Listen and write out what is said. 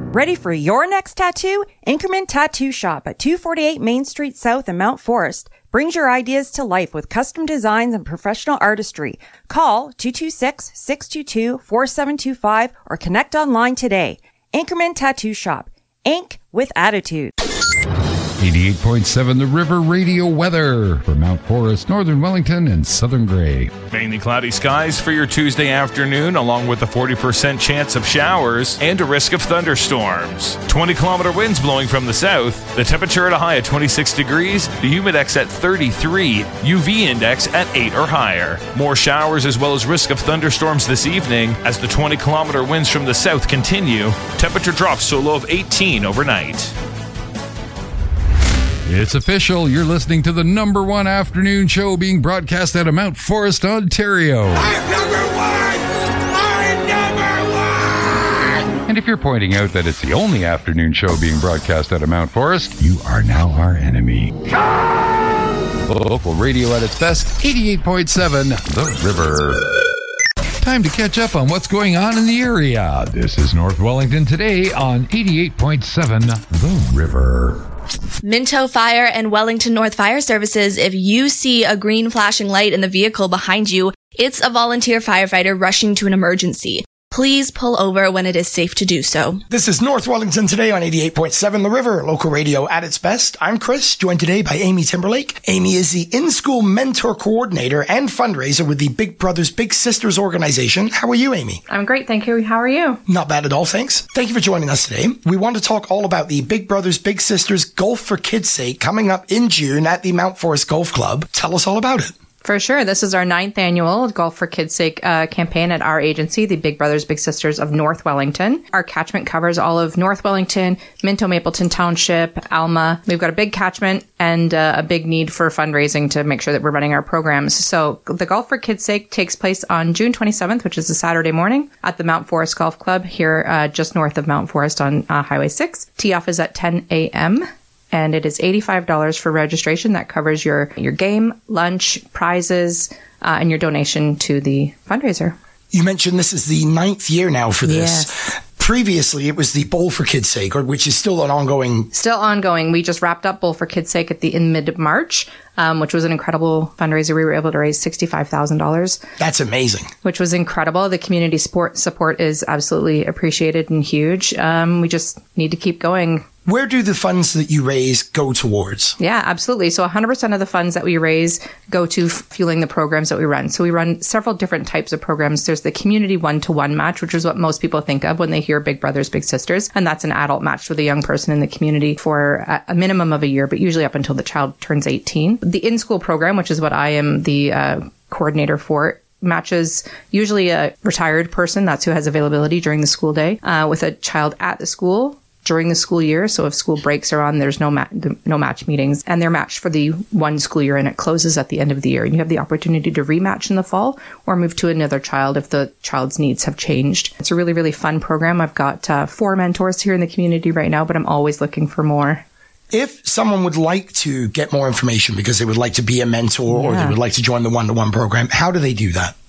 Ready for your next tattoo? Inkerman Tattoo Shop at 248 Main Street South in Mount Forest brings your ideas to life with custom designs and professional artistry. Call 226-622-4725 or connect online today. Inkerman Tattoo Shop. Ink with attitude. 88.7 The River Radio weather for Mount Forest, Northern Wellington, and Southern Grey. Mainly cloudy skies for your Tuesday afternoon, along with a 40% chance of showers and a risk of thunderstorms. 20-kilometer winds blowing from the south. The temperature at a high of 26 degrees, the humidex at 33, UV index at 8 or higher. More showers as well as risk of thunderstorms this evening as the 20-kilometer winds from the south continue. Temperature drops to a low of 18 overnight. It's official. You're listening to the number one afternoon show being broadcast out of Mount Forest, Ontario. I'm number one! I'm number one! And if you're pointing out that it's the only afternoon show being broadcast out of Mount Forest, you are now our enemy. Local radio at its best, 88.7 The River. Time to catch up on what's going on in the area. This is North Wellington today on 88.7 The River. Minto Fire and Wellington North Fire Services. If you see a green flashing light in the vehicle behind you, it's a volunteer firefighter rushing to an emergency. Please pull over when it is safe to do so. This is North Wellington today on 88.7 The River, local radio at its best. I'm Chris, joined today by Amy Timberlake. Amy is the in-school mentor coordinator and fundraiser with the Big Brothers Big Sisters organization. How are you, Amy? I'm great, thank you. How are you? Not bad at all, thanks. Thank you for joining us today. We want to talk all about the Big Brothers Big Sisters Golf for Kids' Sake coming up in June at the Mount Forest Golf Club. Tell us all about it. For sure. This is our 9th annual Golf for Kids' Sake campaign at our agency, the Big Brothers Big Sisters of North Wellington. Our catchment covers all of North Wellington, Minto Mapleton Township, Alma. We've got a big catchment and a big need for fundraising to make sure that we're running our programs. So the Golf for Kids' Sake takes place on June 27th, which is a Saturday morning at the Mount Forest Golf Club here just north of Mount Forest on Highway 6. Tee-off is at 10 a.m., and it is $85 for registration. That covers your game, lunch, prizes, and your donation to the fundraiser. You mentioned this is the 9th year now for this. Yes. Previously, it was the Bowl for Kids' Sake, which is still an ongoing... Still ongoing. We just wrapped up Bowl for Kids' Sake in mid-March, which was an incredible fundraiser. We were able to raise $65,000. That's amazing. Which was incredible. The community support is absolutely appreciated and huge. We just need to keep going. Where do the funds that you raise go towards? Yeah, absolutely. So 100% of the funds that we raise go to fueling the programs that we run. So we run several different types of programs. There's the community one-to-one match, which is what most people think of when they hear Big Brothers Big Sisters. And that's an adult match with a young person in the community for a minimum of a year, but usually up until the child turns 18. The in-school program, which is what I am the coordinator for, matches usually a retired person. That's who has availability during the school day with a child at the school during the school year. So if school breaks are on, there's no match meetings, and they're matched for the one school year, and it closes at the end of the year. And you have the opportunity to rematch in the fall or move to another child if the child's needs have changed. It's a really, really fun program. I've got 4 mentors here in the community right now, but I'm always looking for more. If someone would like to get more information because they would like to be a mentor or they would like to join the one-to-one program, how do they do that?